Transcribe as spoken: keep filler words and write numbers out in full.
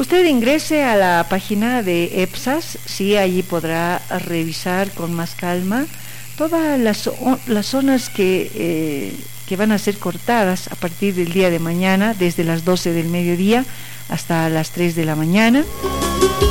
Usted ingrese a la página de EPSAS, sí, allí podrá revisar con más calma todas las, las zonas que, eh, que van a ser cortadas a partir del día de mañana, desde las doce del mediodía hasta las tres de la mañana.